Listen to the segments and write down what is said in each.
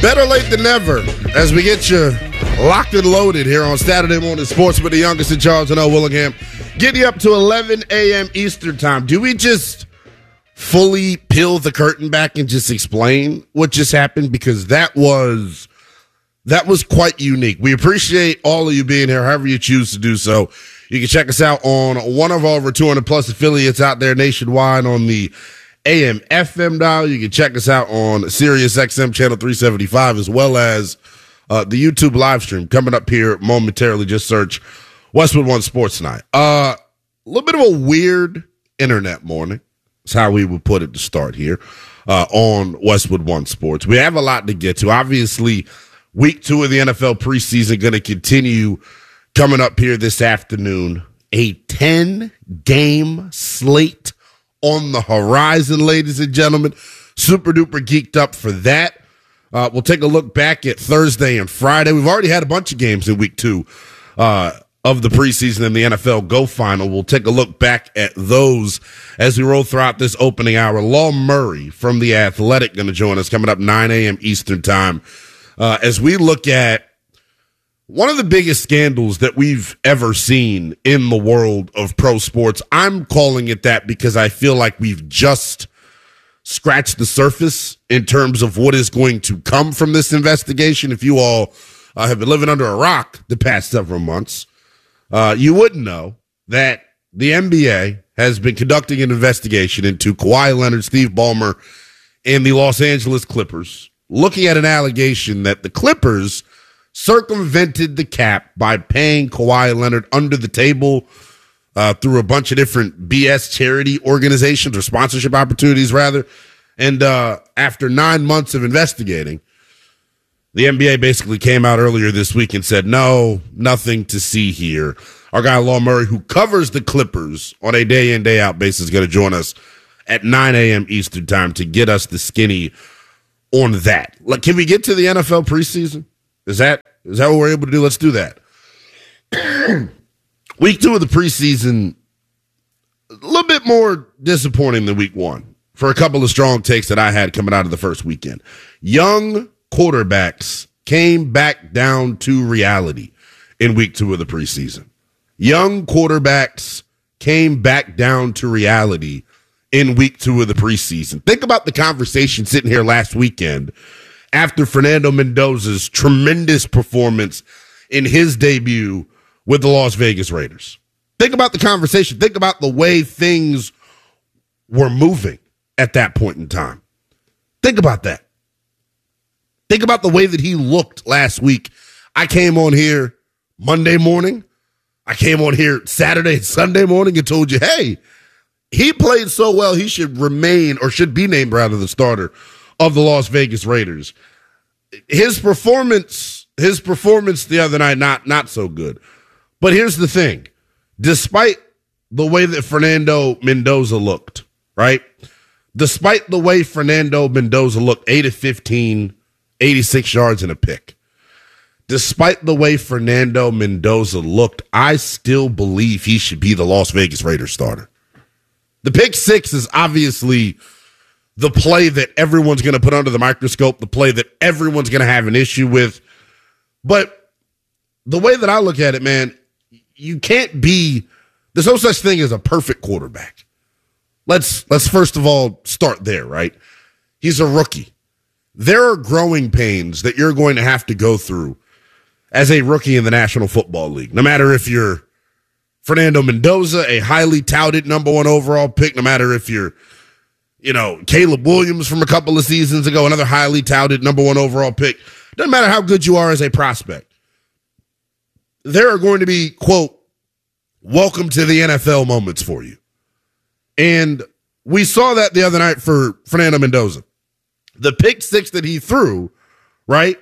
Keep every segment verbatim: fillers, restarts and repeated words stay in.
Better late than never as we get you locked and loaded here on Saturday Morning Sports with the youngest in Charles and L. Willingham. Getting you up to eleven a.m. Eastern time. Do we just fully peel the curtain back and just explain what just happened? Because that was that was quite unique. We appreciate all of you being here, however you choose to do so. You can check us out on one of our over two hundred plus affiliates out there nationwide on the A M F M dial. You can check us out on Sirius X M channel three seventy-five, as well as uh, the YouTube live stream coming up here momentarily. Just search Westwood One Sports Night. Uh, a little bit of a weird internet morning. That's how we would put it to start here uh, on Westwood One Sports. We have a lot to get to. Obviously, week two of the N F L preseason going to continue coming up here this afternoon. A ten-game slate on the horizon, ladies and gentlemen. Super duper geeked up for that. Uh, we'll take a look back at Thursday and Friday. We've already had a bunch of games in week two uh, of the preseason and the N F L Go Final. We'll take a look back at those as we roll throughout this opening hour. Law Murray from The Athletic going to join us coming up nine a.m. Eastern time uh, as we look at one of the biggest scandals that we've ever seen in the world of pro sports. I'm calling it that because I feel like we've just scratched the surface in terms of what is going to come from this investigation. If you all uh, have been living under a rock the past several months, uh, you wouldn't know that the N B A has been conducting an investigation into Kawhi Leonard, Steve Ballmer, and the Los Angeles Clippers, looking at an allegation that the Clippers circumvented the cap by paying Kawhi Leonard under the table uh, through a bunch of different B S charity organizations or sponsorship opportunities, rather. And uh, after nine months of investigating, the N B A basically came out earlier this week and said, no, nothing to see here. Our guy, Law Murray, who covers the Clippers on a day-in, day-out basis, is going to join us at nine a.m. Eastern time to get us the skinny on that. Like, can we get to the N F L preseason? Is that is that what we're able to do? Let's do that. Week two of the preseason, a little bit more disappointing than week one for a couple of strong takes that I had coming out of the first weekend. Young quarterbacks came back down to reality in week two of the preseason. Young quarterbacks came back down to reality in week two of the preseason. Think about the conversation sitting here last weekend after Fernando Mendoza's tremendous performance in his debut with the Las Vegas Raiders. Think about the conversation. Think about the way things were moving at that point in time. Think about that. Think about the way that he looked last week. I came on here Monday morning. I came on here Saturday and Sunday morning and told you, hey, he played so well, he should remain or should be named rather the starter of the Las Vegas Raiders. His performance, his performance the other night, not, not so good. But here's the thing. Despite the way that Fernando Mendoza looked, right? Despite the way Fernando Mendoza looked, eight of fifteen, eighty-six yards and a pick. Despite the way Fernando Mendoza looked, I still believe he should be the Las Vegas Raiders starter. The pick six is obviously the play that everyone's going to put under the microscope, the play that everyone's going to have an issue with. But the way that I look at it, man, you can't be, there's no such thing as a perfect quarterback. Let's, let's first of all start there, right? He's a rookie. There are growing pains that you're going to have to go through as a rookie in the National Football League. No matter if you're Fernando Mendoza, a highly touted number one overall pick, no matter if you're You know, Caleb Williams from a couple of seasons ago, another highly touted number one overall pick. Doesn't matter how good you are as a prospect. There are going to be, quote, welcome to the N F L moments for you. And we saw that the other night for Fernando Mendoza. The pick six that he threw, right?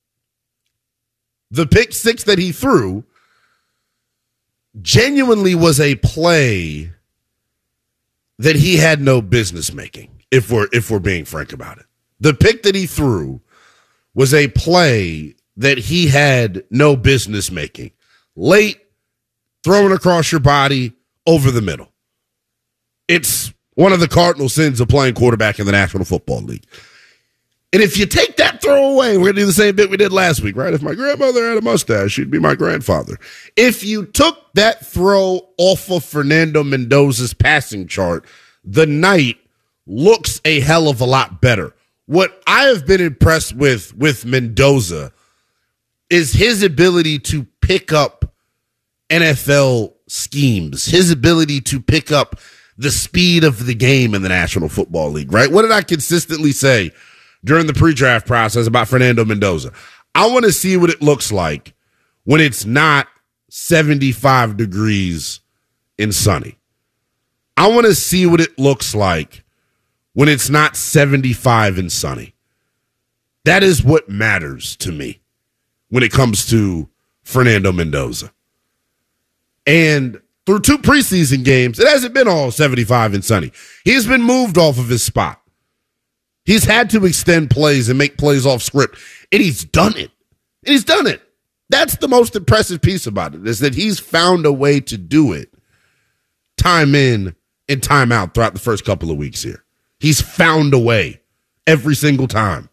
The pick six that he threw genuinely was a play that he had no business making, if we're if we're being frank about it. The pick that he threw was a play that he had no business making. Late, thrown across your body, over the middle. It's one of the cardinal sins of playing quarterback in the National Football League. And if you take that throw away, we're going to do the same bit we did last week, right? If my grandmother had a mustache, she'd be my grandfather. If you took that throw off of Fernando Mendoza's passing chart, the night looks a hell of a lot better. What I have been impressed with with Mendoza is his ability to pick up N F L schemes, his ability to pick up the speed of the game in the National Football League, right? What did I consistently say during the pre-draft process about Fernando Mendoza? I want to see what it looks like when it's not seventy-five degrees and sunny. I want to see what it looks like when it's not seventy-five and sunny. That is what matters to me when it comes to Fernando Mendoza. And through two preseason games, it hasn't been all seventy-five and sunny. He's been moved off of his spot. He's had to extend plays and make plays off script, and he's done it. And he's done it. That's the most impressive piece about it, is that he's found a way to do it time in and time out throughout the first couple of weeks here. He's found a way every single time.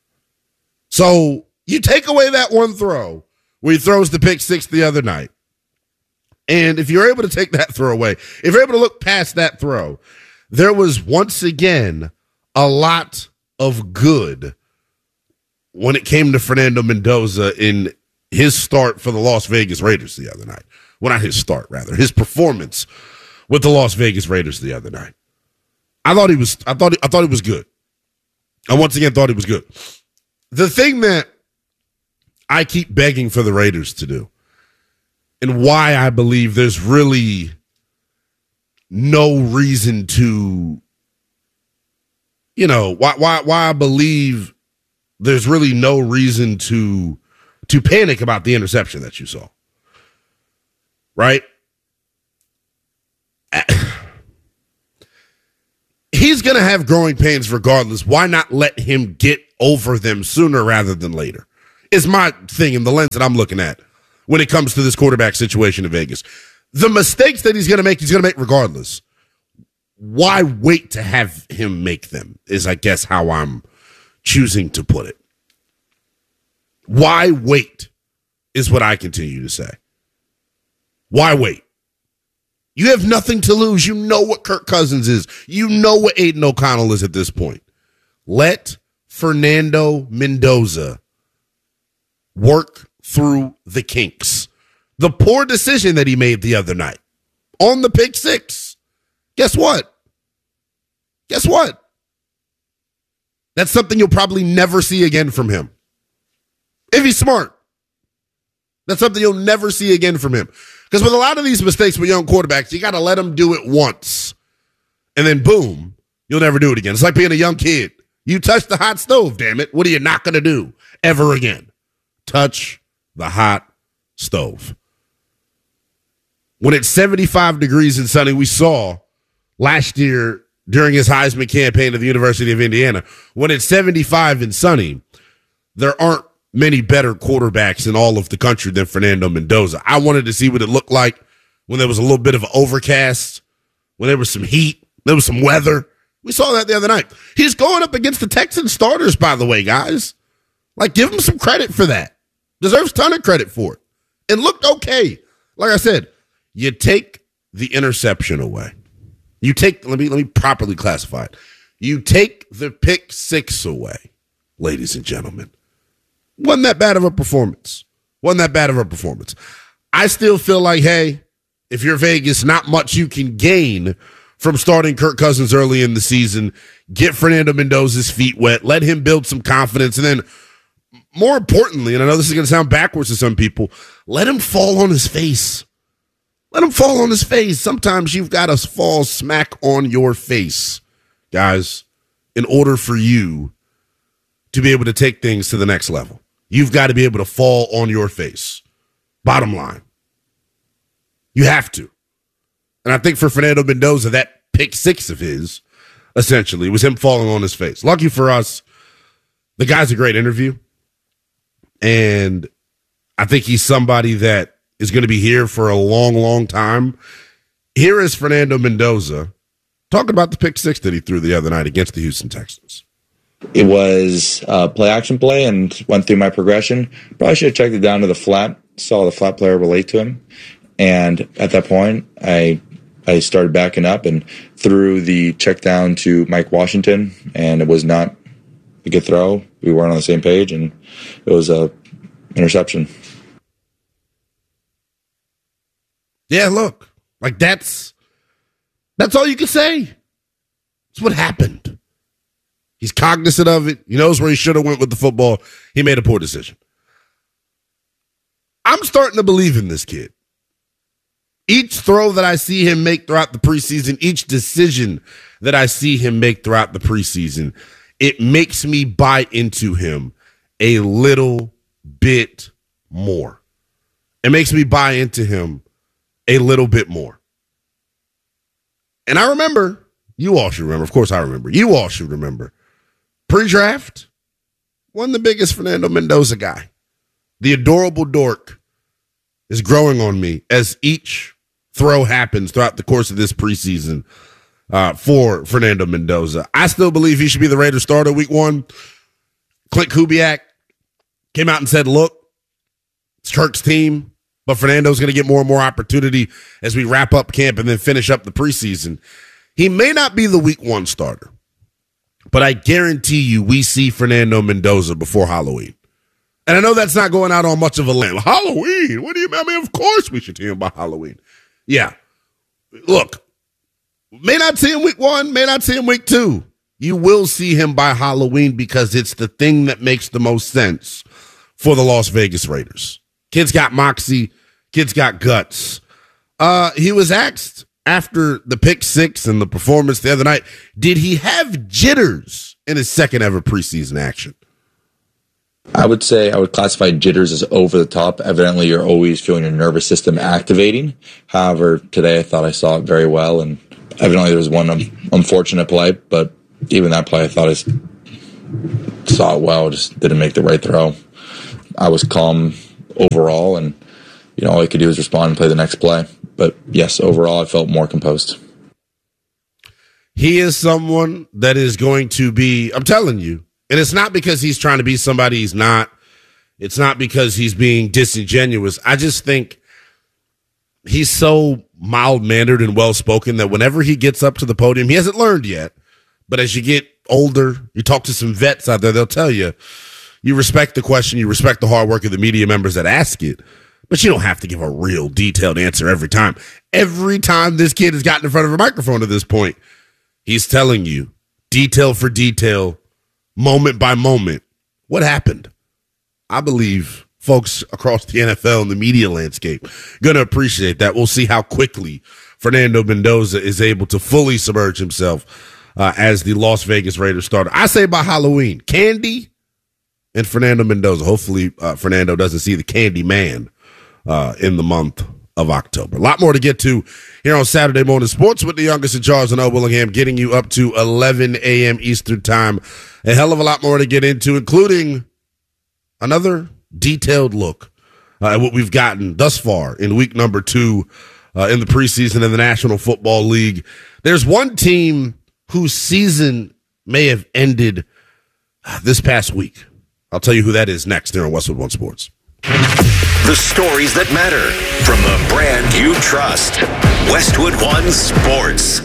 So you take away that one throw where he throws the pick six the other night, and if you're able to take that throw away, if you're able to look past that throw, there was once again a lot of good when it came to Fernando Mendoza in his start for the Las Vegas Raiders the other night. Well, not his start, rather. His performance with the Las Vegas Raiders the other night. I thought he was I thought I thought he was good. I once again thought he was good. The thing that I keep begging for the Raiders to do, and why I believe there's really no reason to, you know, why why why I believe there's really no reason to to panic about the interception that you saw. Right? He's going to have growing pains regardless. Why not let him get over them sooner rather than later? Is my thing in the lens that I'm looking at when it comes to this quarterback situation in Vegas. The mistakes that he's going to make, he's going to make regardless. Why wait to have him make them is, I guess, how I'm choosing to put it. Why wait is what I continue to say. Why wait? You have nothing to lose. You know what Kirk Cousins is. You know what Aiden O'Connell is at this point. Let Fernando Mendoza work through the kinks. The poor decision that he made the other night on the pick six. Guess what? Guess what? That's something you'll probably never see again from him. If he's smart. That's something you'll never see again from him. Because with a lot of these mistakes with young quarterbacks, you got to let them do it once. And then boom, you'll never do it again. It's like being a young kid. You touch the hot stove, damn it. What are you not going to do ever again? Touch the hot stove. When it's seventy-five degrees and sunny, we saw last year during his Heisman campaign at the University of Indiana, when it's seventy-five and sunny, there aren't many better quarterbacks in all of the country than Fernando Mendoza. I wanted to see what it looked like when there was a little bit of an overcast, when there was some heat, there was some weather. We saw that the other night. He's going up against the Texans starters, by the way, guys. Like, give him some credit for that. Deserves a ton of credit for it. And looked okay. Like I said, you take the interception away. You take, let me, let me properly classify it. You take the pick six away, ladies and gentlemen. Wasn't that bad of a performance. Wasn't that bad of a performance. I still feel like, hey, if you're Vegas, not much you can gain from starting Kirk Cousins early in the season. Get Fernando Mendoza's feet wet. Let him build some confidence. And then, more importantly, and I know this is going to sound backwards to some people, let him fall on his face. Let him fall on his face. Sometimes you've got to fall smack on your face, guys, in order for you to be able to take things to the next level. You've got to be able to fall on your face. Bottom line. You have to. And I think for Fernando Mendoza, that pick six of his, essentially, was him falling on his face. Lucky for us, the guy's a great interview. And I think he's somebody that is going to be here for a long, long time. Here is Fernando Mendoza talking about the pick six that he threw the other night against the Houston Texans. It was uh, play action play and went through my progression. Probably should have checked it down to the flat, saw the flat player relate to him. And at that point, I I started backing up and threw the check down to Mike Washington, and it was not a good throw. We weren't on the same page, and it was a interception. Yeah, look, like that's that's all you can say. It's what happened. He's cognizant of it. He knows where he should have went with the football. He made a poor decision. I'm starting to believe in this kid. Each throw that I see him make throughout the preseason, each decision that I see him make throughout the preseason, it makes me buy into him a little bit more. It makes me buy into him a little bit more. And I remember, you all should remember, of course I remember, you all should remember, pre-draft, wasn't the biggest Fernando Mendoza guy. The adorable dork is growing on me as each throw happens throughout the course of this preseason uh, for Fernando Mendoza. I still believe he should be the Raiders starter week one. Clint Kubiak came out and said, look, it's Kirk's team, but Fernando's going to get more and more opportunity as we wrap up camp and then finish up the preseason. He may not be the week one starter, but I guarantee you we see Fernando Mendoza before Halloween. And I know that's not going out on much of a limb. Halloween? What do you mean? I mean, of course we should see him by Halloween. Yeah. Look, may not see him week one, may not see him week two. You will see him by Halloween because it's the thing that makes the most sense for the Las Vegas Raiders. Kid's got moxie. Kid's got guts. Uh, he was asked after the pick six and the performance the other night, did he have jitters in his second ever preseason action? I would say I would classify jitters as over the top. Evidently, you're always feeling your nervous system activating. However, today I thought I saw it very well, and evidently there was one unfortunate play, but even that play I thought I saw it well, just didn't make the right throw. I was calm overall, and you know all I could do was respond and play the next play. But yes, overall I felt more composed. He is someone that is going to be, I'm telling you, and it's not because he's trying to be somebody he's not. It's not because he's being disingenuous. I just think he's so mild-mannered and well-spoken that whenever he gets up to the podium, he hasn't learned yet, but as you get older, you talk to some vets out there, they'll tell you, you respect the question, you respect the hard work of the media members that ask it, but you don't have to give a real detailed answer every time. Every time this kid has gotten in front of a microphone to this point, he's telling you, detail for detail, moment by moment, what happened. I believe folks across the N F L and the media landscape going to appreciate that. We'll see how quickly Fernando Mendoza is able to fully submerge himself uh, as the Las Vegas Raiders starter. I say by Halloween, Candy and Fernando Mendoza. Hopefully uh, Fernando doesn't see the Candy Man uh, in the month of October. A lot more to get to here on Saturday Morning Sports with the youngest in Charles and O. Willingham, getting you up to eleven a.m. Eastern time. A hell of a lot more to get into, including another detailed look uh, at what we've gotten thus far in week number two uh, in the preseason in the National Football League. There's one team whose season may have ended uh, this past week. I'll tell you who that is next here on Westwood One Sports. The stories that matter from the brand you trust. Westwood One Sports.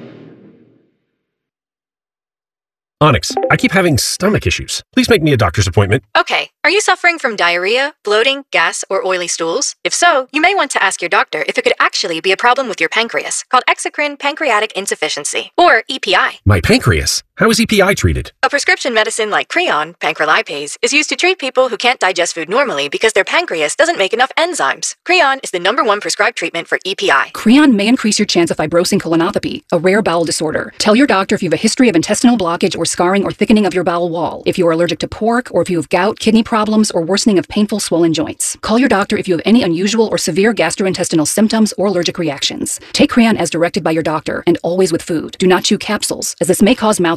Onyx, I keep having stomach issues. Please make me a doctor's appointment. Okay, are you suffering from diarrhea, bloating, gas, or oily stools? If so, you may want to ask your doctor if it could actually be a problem with your pancreas, called exocrine pancreatic insufficiency, or E P I. My pancreas? How is E P I treated? A prescription medicine like Creon, pancrelipase, is used to treat people who can't digest food normally because their pancreas doesn't make enough enzymes. Creon is the number one prescribed treatment for E P I. Creon may increase your chance of fibrosing colonopathy, a rare bowel disorder. Tell your doctor if you have a history of intestinal blockage or scarring or thickening of your bowel wall, if you are allergic to pork, or if you have gout, kidney problems, or worsening of painful swollen joints. Call your doctor if you have any unusual or severe gastrointestinal symptoms or allergic reactions. Take Creon as directed by your doctor and always with food. Do not chew capsules, as this may cause mouth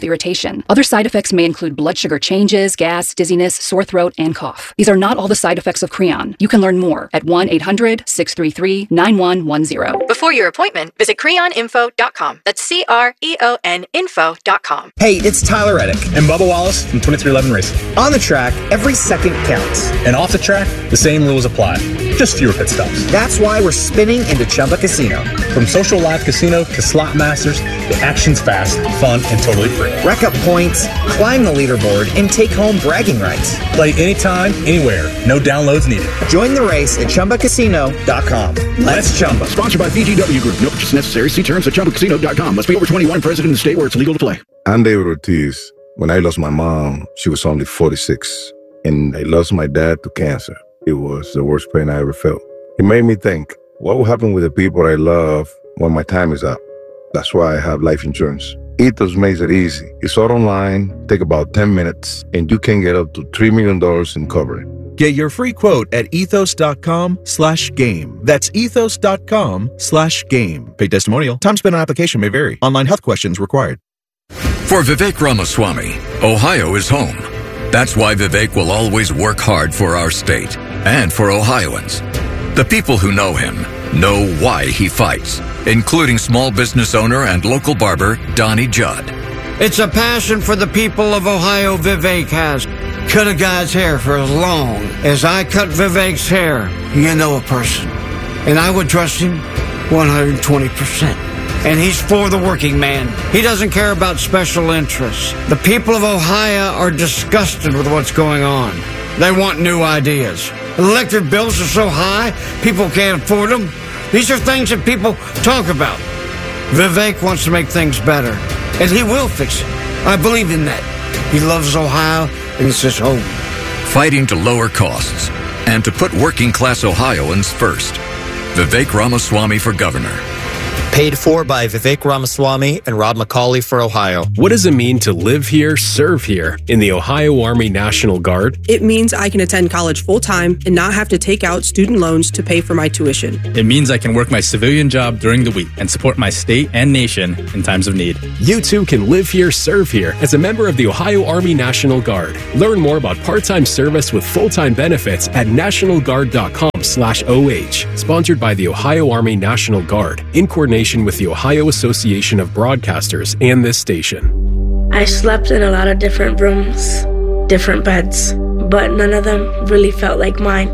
irritation. Other side effects may include blood sugar changes, gas, dizziness, sore throat, and cough. These are not all the side effects of Creon. You can learn more at one eight hundred six three three nine one one zero. Before your appointment, visit creon info dot com. That's C R E O N info dot com. Hey, it's Tyler Reddick and Bubba Wallace from twenty-three eleven Racing. On the track, every second counts. And off the track, the same rules apply. Just fewer pit stops. That's why we're spinning into Chumba Casino. From social live casino to slot masters, the action's fast, fun, and totally free. Rack up points, climb the leaderboard, and take home bragging rights. Play anytime, anywhere. No downloads needed. Join the race at Chumba Casino dot com. Let's Chumba. Sponsored by B G W Group. No purchase necessary. See terms at Chumba Casino dot com. Must be over twenty-one, present in the state where it's legal to play. I'm David Ortiz. When I lost my mom, she was only forty-six. And I lost my dad to cancer. It was the worst pain I ever felt. It made me think, what will happen with the people I love when my time is up? That's why I have life insurance. Ethos makes it easy. It's all online, take about ten minutes, and you can get up to three million dollars in coverage. Get your free quote at ethos dot com slash game. That's ethos dot com slash game. Paid testimonial. Time spent on application may vary. Online health questions required. For Vivek Ramaswamy, Ohio is home. That's why Vivek will always work hard for our state and for Ohioans. The people who know him know why he fights, including small business owner and local barber Donnie Judd. It's a passion for the people of Ohio Vivek has. Cut a guy's hair for as long as I cut Vivek's hair. You know a person. And I would trust him one hundred twenty percent. And he's for the working man. He doesn't care about special interests. The people of Ohio are disgusted with what's going on. They want new ideas. Electric bills are so high, people can't afford them. These are things that people talk about. Vivek wants to make things better, and he will fix it. I believe in that. He loves Ohio, and it's his home. Fighting to lower costs and to put working-class Ohioans first. Vivek Ramaswamy for governor. Paid for by Vivek Ramaswamy and Rob McCauley for Ohio. What does it mean to live here, serve here in the Ohio Army National Guard? It means I can attend college full-time and not have to take out student loans to pay for my tuition. It means I can work my civilian job during the week and support my state and nation in times of need. You too can live here, serve here as a member of the Ohio Army National Guard. Learn more about part-time service with full-time benefits at national guard dot com slash O H. Sponsored by the Ohio Army National Guard in coordination with the Ohio Association of Broadcasters and this station. I slept in a lot of different rooms, different beds, but none of them really felt like mine.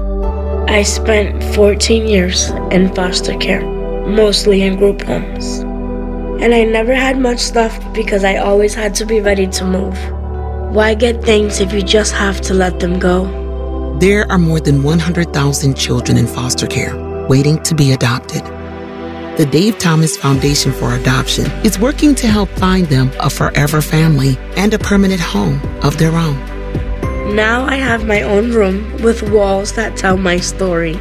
I spent fourteen years in foster care, mostly in group homes. And I never had much stuff because I always had to be ready to move. Why get things if you just have to let them go? There are more than one hundred thousand children in foster care waiting to be adopted. The Dave Thomas Foundation for Adoption is working to help find them a forever family and a permanent home of their own. Now I have my own room with walls that tell my story.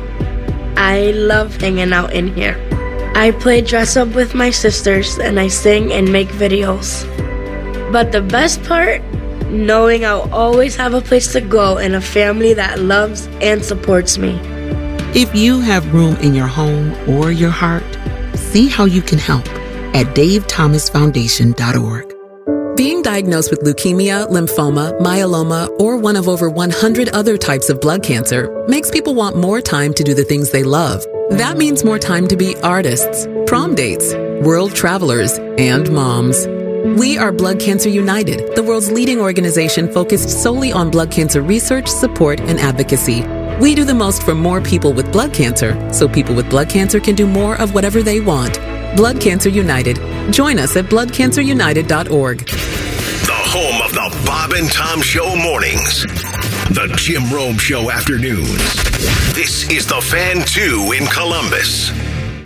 I love hanging out in here. I play dress up with my sisters and I sing and make videos. But the best part? Knowing I'll always have a place to go and a family that loves and supports me. If you have room in your home or your heart, see how you can help at dave thomas foundation dot org. Being diagnosed with leukemia, lymphoma, myeloma, or one of over one hundred other types of blood cancer makes people want more time to do the things they love. That means more time to be artists, prom dates, world travelers, and moms. We are Blood Cancer United, the world's leading organization focused solely on blood cancer research, support, and advocacy. We do the most for more people with blood cancer, so people with blood cancer can do more of whatever they want. Blood Cancer United. Join us at blood cancer united dot org. The home of the Bob and Tom Show mornings. The Jim Rome Show afternoons. This is The Fan two in Columbus.